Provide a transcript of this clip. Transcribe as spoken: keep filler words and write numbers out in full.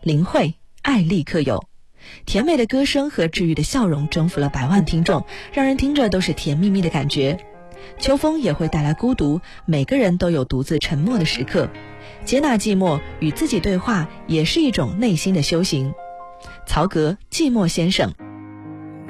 林慧，爱立刻有。甜美的歌声和治愈的笑容征服了百万听众，让人听着都是甜蜜蜜的感觉。秋风也会带来孤独，每个人都有独自沉默的时刻，接纳寂寞，与自己对话，也是一种内心的修行。曹格，寂寞先生。